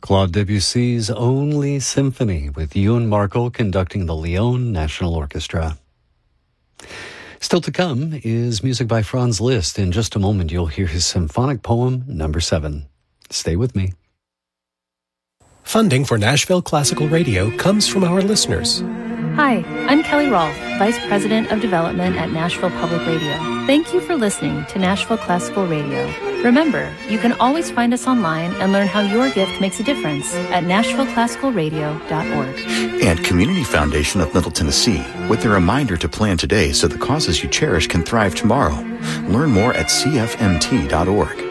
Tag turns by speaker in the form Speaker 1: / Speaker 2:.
Speaker 1: Claude Debussy's Only Symphony with Ewan Markle conducting the Lyon National Orchestra. Still to come is music by Franz Liszt. In just a moment, you'll hear his symphonic poem, number 7. Stay with me.
Speaker 2: Funding for Nashville Classical Radio comes from our listeners.
Speaker 3: Hi, I'm Kelly Rolfe, Vice President of Development at Nashville Public Radio. Thank you for listening to Nashville Classical Radio. Remember, you can always find us online and learn how your gift makes a difference at nashvilleclassicalradio.org.
Speaker 4: And Community Foundation of Middle Tennessee, with a reminder to plan today so the causes you cherish can thrive tomorrow. Learn more at cfmt.org.